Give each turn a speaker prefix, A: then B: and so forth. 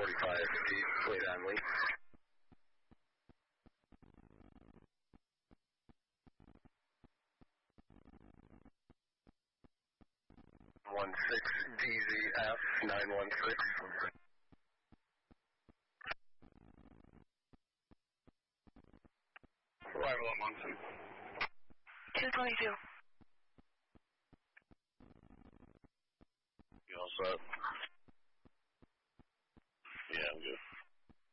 A: 45 feet, wait on Lee. 16DZF 916. Arrival on
B: 222.
A: You all set? Yeah, I'm good.